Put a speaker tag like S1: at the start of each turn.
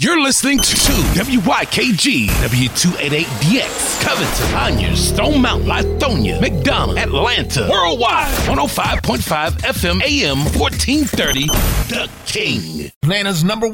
S1: You're listening to WYKG, W288DX, Covington, Conyers, Stone Mountain, Lithonia, McDonough, Atlanta, worldwide, 105.5 FM, AM 1430, The King.
S2: Atlanta's number